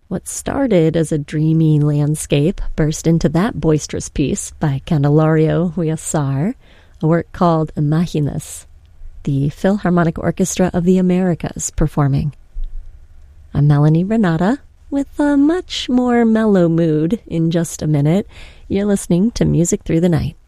What started as a dreamy landscape burst into that boisterous piece by Candelario Huáscar, a work called Imagines, the Philharmonic Orchestra of the Americas performing. I'm Melanie Renata, with a much more mellow mood in just a minute. You're listening to Music Through the Night.